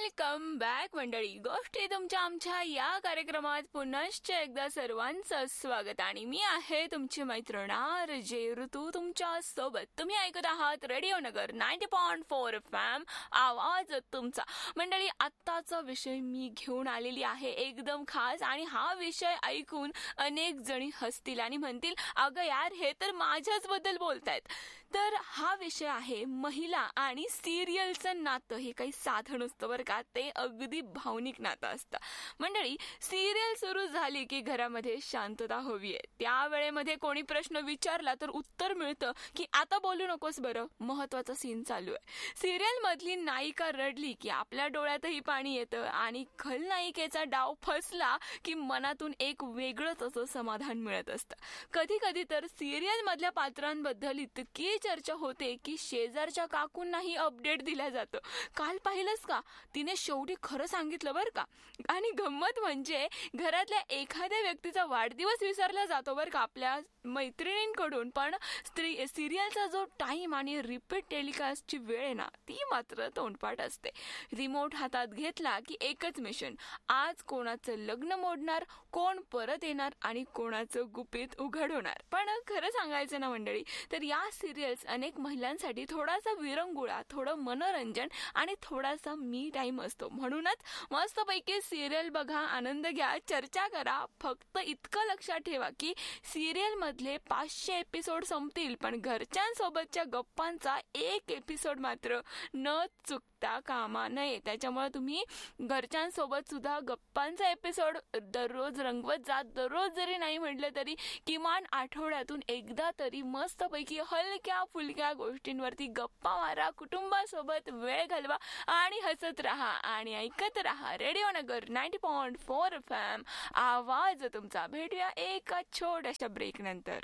Welcome back मंडळी. गोष्टी तुमच्या आमच्या या कार्यक्रमात पुनश्च एकदा सर्वांचं स्वागत. आणि मी आहे तुमची मैत्रीण RJ ऋतू तुमच्या सोबत. तुम्ही ऐकत आहात रेडिओ नगर 90.4 FM, आवाज तुमचा. मंडळी, आत्ताचा विषय मी घेऊन आलेली आहे एकदम खास. आणि हा विषय ऐकून अनेक जणी हसतील आणि म्हणतील, अगं यार, हे तर माझ्याच बद्दल बोलतायत. तर हा विषय आहे महिला आणि सिरियलचं नातं. हे काही साधं नसतं बरं का, ते अगदी भावनिक नातं असतं. मंडळी, सिरियल सुरू झाली की घरामध्ये शांतता हवी आहे. त्या वेळेमध्ये कोणी प्रश्न विचारला तर उत्तर मिळतं की आता बोलू नकोस बरं, महत्वाचा सीन चालू आहे. सिरियल मधली नायिका रडली की आपल्या डोळ्यातही पाणी येतं आणि खलनायिकेचा डाव फसला की मनातून एक वेगळंच असं समाधान मिळत असतं. कधी कधी तर सिरियल मधल्या पात्रांबद्दल इतकी चर्चा होते की शेजारच्या काकूंनाही अपडेट दिला जातो. काल पाहिलंस का, तिने शेवटी खरं सांगितलं बरं का. आणि गंमत म्हणजे घरातल्या एखाद्या व्यक्तीचा वाढदिवस विसरला जातो बरं का आपल्या मैत्रिणींकडून, पण सिरियलचा जो टाइम आणि रिपीट टेलिकास्टची वेळ आहे ना, ती मात्र तोंडपाठ असते. रिमोट हातात घेतला की एकच मिशन, आज कोणाचं लग्न मोडणार, कोण परत येणार आणि कोणाचं गुपित उघड होणार. पण खरं सांगायचं ना मंडळी, तर या सिरियल्स अनेक महिलांसाठी थोडासा विरंगुळा, थोडं मनोरंजन आणि थोडासा मी टाइम असतो. म्हणूनच मस्तपैकी सिरियल बघा, आनंद घ्या, चर्चा करा. फक्त इतकं लक्षात ठेवा की सिरियल मधले 500 एपिसोड संपतील, पण घरच्यांसोबतच्या गप्पांचा एक एपिसोड मात्र न चुकता कामा नये. त्याच्यामुळे तुम्ही घरच्यांसोबत सुद्धा गप्पांचा एपिसोड दररोज रंगवत जा. दररोज जरी नाही म्हटलं तरी किमान आठवड्यातून एकदा तरी मस्तपैकी हलक्या फुलक्या गोष्टींवरती गप्पा मारा, कुटुंबासोबत वेळ घालवा आणि हसत राहा आणि ऐकत राहा रेडिओ नगर 90.4 FM, आवाज तुमचा. भेटूया एका छोट्याशा ब्रेक नंतर.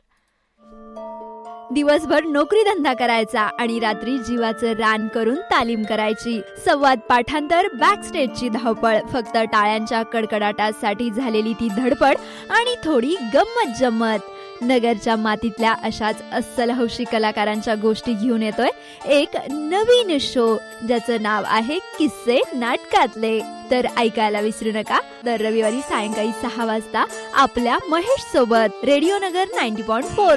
दिवसभर नोकरी धंदा करायचा आणि रात्री जीवाचं रान करून तालीम करायची. संवाद पाठांतर, बॅकस्टेजची धावपळ, फक्त टाळ्यांच्या कडकडाटासाठी झालेली ती धडपड आणि थोडी गंमत जम्मत. नगरच्या मातीतल्या अशाच अस्सल हौशी कलाकारांच्या गोष्टी घेऊन येतोय एक नवीन शो, ज्याचं नाव आहे किस्से नाटकातले. तर ऐकायला विसरू नका, दर रविवारी सायंकाळी 6 वाजता आपल्या महेश सोबत रेडिओ नगर 90.4